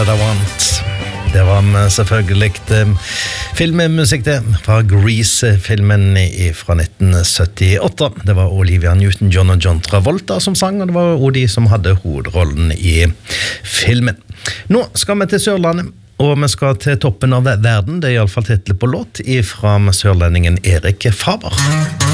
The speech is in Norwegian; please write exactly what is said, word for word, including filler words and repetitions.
That I Want. Det var selvfølgelig filmmusikk det, fra Grease-filmen fra nitten syttiåtte. Det var Olivia Newton-John og John Travolta som sang, og det var også de som hadde hovedrollen i filmen. Nå skal vi til Sørlandet, og vi skal til toppen av verden. Det er i alle fall titlet på låt fra sørlendingen Erik Faber.